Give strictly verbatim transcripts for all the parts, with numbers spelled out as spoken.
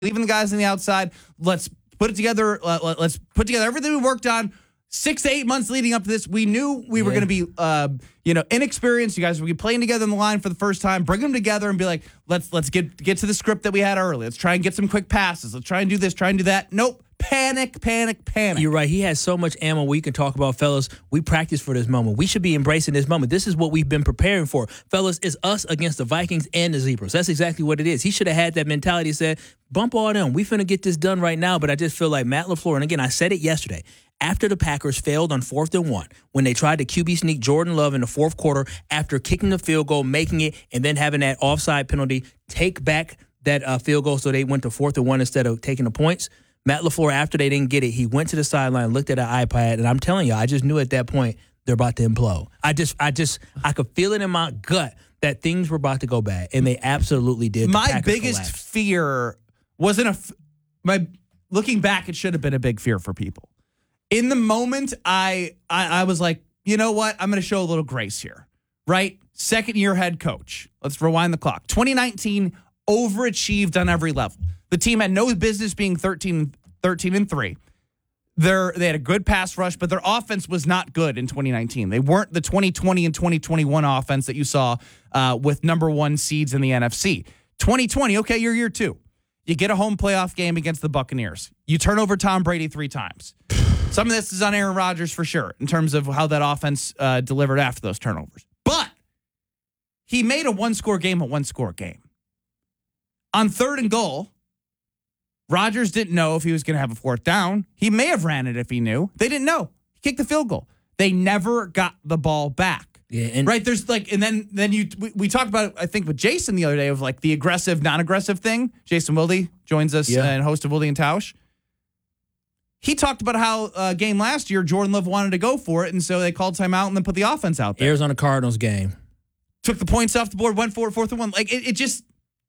leaving the guys on the outside. Let's put it together. Uh, let's put together everything we worked on six to eight months leading up to this. We knew we yeah. were going to be, uh, you know, inexperienced. You guys were playing together in the line for the first time. Bring them together and be like, let's let's get get to the script that we had early. Let's try and get some quick passes. Let's try and do this. Try and do that. Nope. Panic, panic, panic. You're right. He has so much ammo we can talk about, fellas. We practice for this moment. We should be embracing this moment. This is what we've been preparing for. Fellas, it's us against the Vikings and the Zebras. That's exactly what it is. He should have had that mentality, said, bump all them. We finna get this done right now. But I just feel like Matt LaFleur, and again, I said it yesterday, after the Packers failed on fourth and one, when they tried to Q B sneak Jordan Love in the fourth quarter after kicking the field goal, making it, and then having that offside penalty, take back that uh, field goal so they went to fourth and one instead of taking the points. Matt LaFleur, after they didn't get it, he went to the sideline, looked at an iPad, and I'm telling you, I just knew at that point they're about to implode. I just, I just, I could feel it in my gut that things were about to go bad, and they absolutely did. The my Packers biggest collapsed. fear wasn't a. F- my looking back, it should have been a big fear for people. In the moment, I, I, I was like, you know what? I'm going to show a little grace here, right? Second year head coach. Let's rewind the clock. twenty nineteen overachieved on every level. The team had no business being thirteen, thirteen and three. They're, they had a good pass rush, but their offense was not good in twenty nineteen. They weren't the twenty twenty and twenty twenty-one offense that you saw uh, with number one seeds in the N F C. twenty twenty, okay, you're year two. You get a home playoff game against the Buccaneers. You turn over Tom Brady three times. Some of this is on Aaron Rodgers for sure in terms of how that offense uh, delivered after those turnovers. But he made a one-score game a one-score game. On third and goal, Rodgers didn't know if he was going to have a fourth down. He may have ran it if he knew. They didn't know. He kicked the field goal. They never got the ball back. Yeah, and right? There's like, and then then you we, we talked about it, I think, with Jason the other day of like the aggressive, non-aggressive thing. Jason Wilde joins us yeah. uh, and host of Wilde and Tausch. He talked about how uh, game last year, Jordan Love wanted to go for it, and so they called timeout and then put the offense out there. Arizona Cardinals game. Took the points off the board, went for it, fourth and one. Like, it, it just,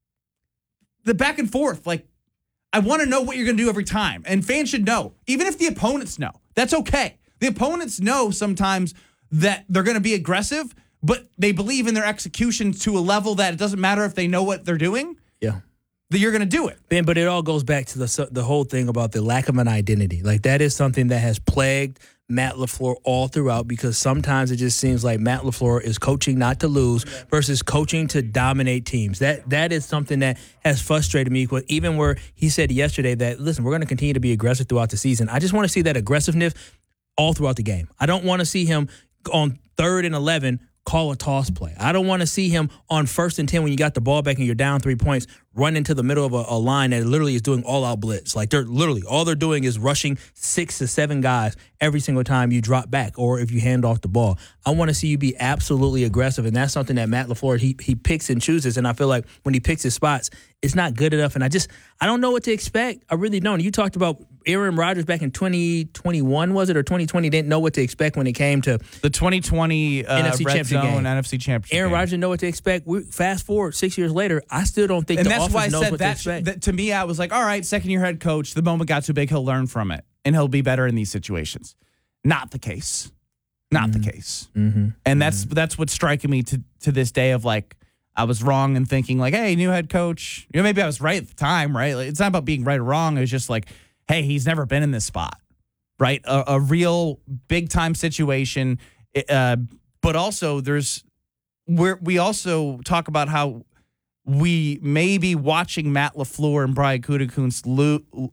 the back and forth, like, I want to know what you're going to do every time. And fans should know. Even if the opponents know, that's okay. The opponents know sometimes that they're going to be aggressive, but they believe in their execution to a level that it doesn't matter if they know what they're doing. Yeah. That you're going to do it. Ben, but it all goes back to the the whole thing about the lack of an identity. Like, that is something that has plagued Matt LaFleur all throughout, because sometimes it just seems like Matt LaFleur is coaching not to lose versus coaching to dominate teams. That That is something that has frustrated me, even where he said yesterday that, listen, we're going to continue to be aggressive throughout the season. I just want to see that aggressiveness all throughout the game. I don't want to see him on third and eleven call a toss play. I don't want to see him on first and ten when you got the ball back and you're down three points, run into the middle of a, a line that literally is doing all-out blitz. Like, they're literally, all they're doing is rushing six to seven guys every single time you drop back or if you hand off the ball. I want to see you be absolutely aggressive, and that's something that Matt LaFleur, he he picks and chooses, and I feel like when he picks his spots, it's not good enough, and I just, I don't know what to expect. I really don't. You talked about Aaron Rodgers back in twenty twenty-one, was it, or twenty twenty, didn't know what to expect when it came to the twenty twenty uh, N F C Red Championship Zone game. N F C Championship Aaron game. Rodgers didn't know what to expect. We, fast forward six years later, I still don't think and the that's offense why I knows said what that, to expect. that. To me, I was like, all right, second year head coach. The moment got too big, he'll learn from it, and he'll be better in these situations. Not the case. Not mm-hmm. the case. Mm-hmm. And that's mm-hmm. that's what's striking me to to this day of like, I was wrong in thinking like, hey, new head coach. You know, maybe I was right at the time, right? Like, it's not about being right or wrong. It was just like, hey, he's never been in this spot, right? A, a real big time situation. Uh, but also there's where we also talk about how we may be watching Matt LaFleur and Brian Gutekunst lo-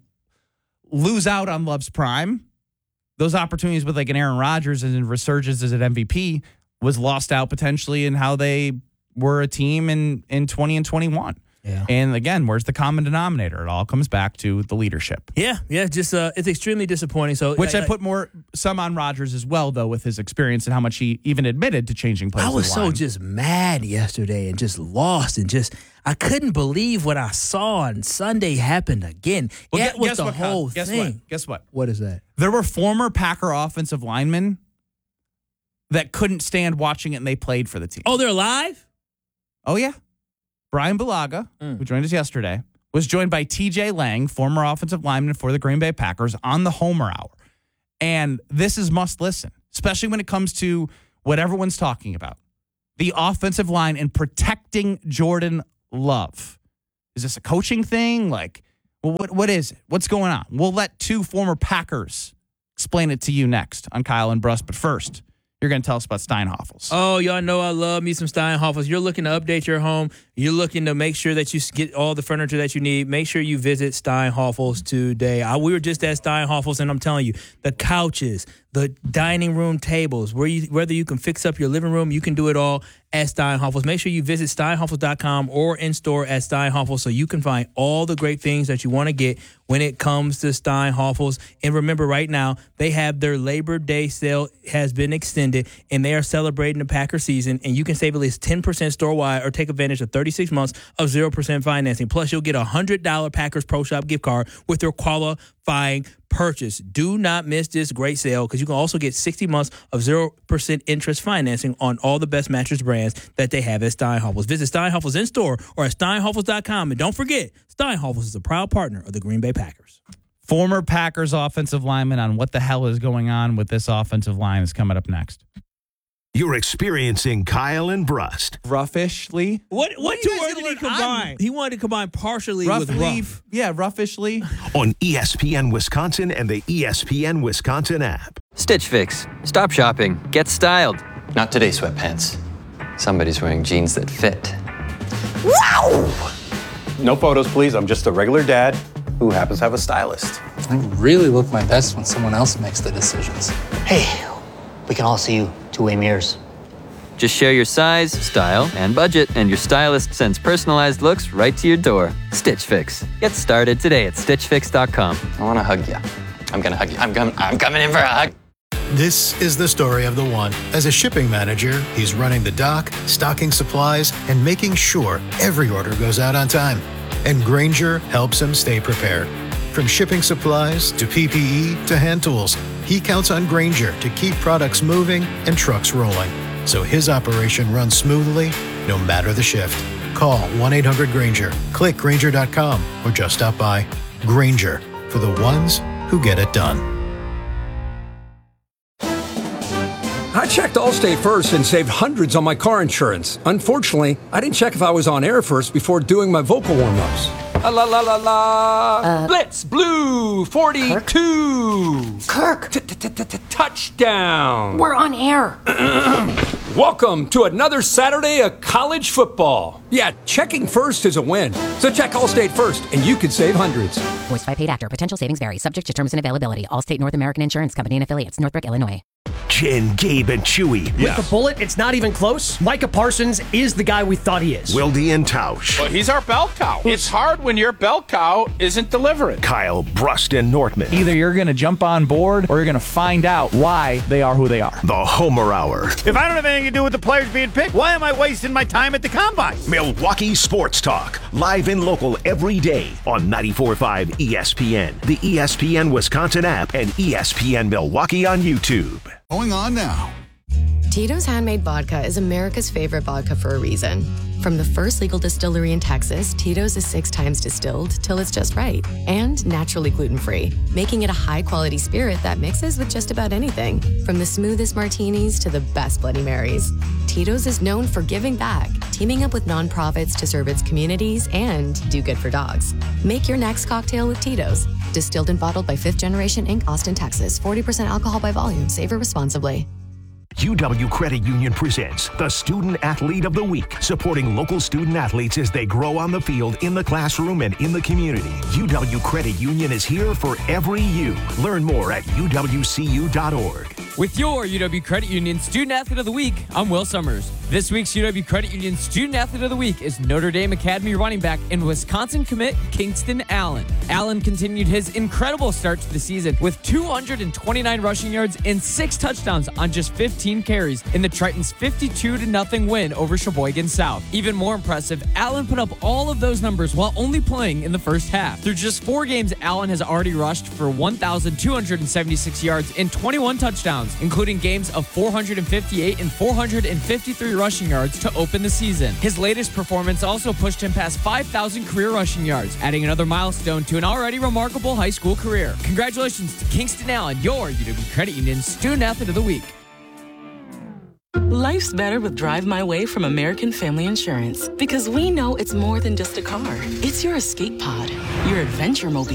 lose out on Love's prime. Those opportunities with like an Aaron Rodgers and resurgence as an M V P was lost out potentially in how they were a team in, in twenty and twenty-one. Yeah. And again, where's the common denominator? It all comes back to the leadership. Yeah, yeah, just uh, it's extremely disappointing. So, which I, I put more some on Rodgers as well, though, with his experience and how much he even admitted to changing plays. I was so just mad yesterday and just lost and just I couldn't believe what I saw on Sunday happened again. Well, that guess, was guess the what, whole guess thing. What? Guess what? What is that? There were former Packer offensive linemen that couldn't stand watching it, and they played for the team. Oh, they're alive? Oh, yeah. Brian Bulaga, mm. who joined us yesterday, was joined by T J Lang, former offensive lineman for the Green Bay Packers, on the Homer Hour. And this is must listen, especially when it comes to what everyone's talking about. The offensive line and protecting Jordan Love. Is this a coaching thing? Like, Well, what what is it? What's going on? We'll let two former Packers explain it to you next on Kyle and Brust. But first, you're going to tell us about Steinhoffels. Oh, y'all know I love me some Steinhoffels. You're looking to update your home. You're looking to make sure that you get all the furniture that you need. Make sure you visit Steinhoffels today. I, we were just at Steinhoffels, and I'm telling you, the couches, the dining room tables, where you, whether you can fix up your living room, you can do it all at Steinhoffels. Make sure you visit steinhoffels dot com or in-store at Steinhoffels so you can find all the great things that you want to get when it comes to Steinhoffels. And remember, right now, they have their Labor Day sale has been extended, and they are celebrating the Packer season, and you can save at least ten percent store-wide or take advantage of thirty-six months of zero percent financing. Plus, you'll get a one hundred dollars Packers Pro Shop gift card with your qualifying purchase. Do not miss this great sale because you can also get sixty months of zero percent interest financing on all the best mattress brands that they have at Steinhoffels. Visit Steinhoffels in-store or at steinhoffels dot com. And don't forget, Steinhoffels is a proud partner of the Green Bay Packers. Former Packers offensive lineman on what the hell is going on with this offensive line is coming up next. You're experiencing Kyle and Brust. Roughishly. What what two words did he combine? He wanted to combine partially with rough. Yeah, roughishly. On E S P N Wisconsin and the E S P N Wisconsin app. Stitch Fix. Stop shopping. Get styled. Not today, sweatpants. Somebody's wearing jeans that fit. Wow! No photos, please. I'm just a regular dad who happens to have a stylist. I really look my best when someone else makes the decisions. Hey, we can all see you two-way mirrors. Just share your size, style, and budget, and your stylist sends personalized looks right to your door. Stitch Fix. Get started today at stitch fix dot com. I want to hug you. I'm going to hug you. I'm, com- I'm coming in for a hug. This is the story of the one. As a shipping manager, he's running the dock, stocking supplies, and making sure every order goes out on time. And Grainger helps him stay prepared. From shipping supplies to P P E to hand tools, he counts on Grainger to keep products moving and trucks rolling. So his operation runs smoothly, no matter the shift. Call one eight hundred Grainger, click Grainger dot com, or just stop by. Grainger, for the ones who get it done. I checked Allstate first and saved hundreds on my car insurance. Unfortunately, I didn't check if I was on air first before doing my vocal warm-ups. La la la la la. Uh, Blitz Blue forty-two. Kirk. Touchdown. We're on air. Welcome to another Saturday of college football. Yeah, checking first is a win. So check Allstate first, and you could save hundreds. Voiced by paid actor. Potential savings vary. Subject to terms and availability. Allstate North American Insurance Company and affiliates. Northbrook, Illinois. Jen, Gabe, and Chewy. With the bullet, it's not even close. Micah Parsons is the guy we thought he is. Wildy and Tausch. Well, he's our bell cow. It's hard when your bell cow isn't delivering. Kyle, Brust, and Nortman. Either you're going to jump on board or you're going to find out why they are who they are. The Homer Hour. If I don't have anything to do with the players being picked, why am I wasting my time at the Combine? Milwaukee Sports Talk. Live and local every day on ninety-four point five E S P N, the E S P N Wisconsin app, and E S P N Milwaukee on YouTube. Going on now. Tito's Handmade Vodka is America's favorite vodka for a reason. From the first legal distillery in Texas, Tito's is six times distilled till it's just right and naturally gluten-free, making it a high-quality spirit that mixes with just about anything, from the smoothest martinis to the best Bloody Marys. Tito's is known for giving back, teaming up with nonprofits to serve its communities and do good for dogs. Make your next cocktail with Tito's. Distilled and bottled by Fifth Generation Incorporated, Austin, Texas. forty percent alcohol by volume. Savor responsibly. U W Credit Union presents the Student Athlete of the Week, supporting local student athletes as they grow on the field, in the classroom, and in the community. U W Credit Union is here for every U. Learn more at U W C U dot org. With your U W Credit Union Student Athlete of the Week, I'm Will Summers. This week's U W Credit Union Student Athlete of the Week is Notre Dame Academy running back and Wisconsin commit Kingston Allen. Allen continued his incredible start to the season with two hundred twenty-nine rushing yards and six touchdowns on just fifteen carries in the Tritons' fifty-two to nothing win over Sheboygan South. Even more impressive, Allen put up all of those numbers while only playing in the first half. Through just four games, Allen has already rushed for one thousand two hundred seventy-six yards and twenty-one touchdowns, including games of four hundred fifty-eight and four hundred fifty-three rushing yards to open the season. His latest performance also pushed him past five thousand career rushing yards, adding another milestone to an already remarkable high school career. Congratulations to Kingston Allen, your U W Credit Union Student Athlete of the Week. Life's better with Drive My Way from American Family Insurance, because we know it's more than just a car. It's your escape pod, your adventure mobile.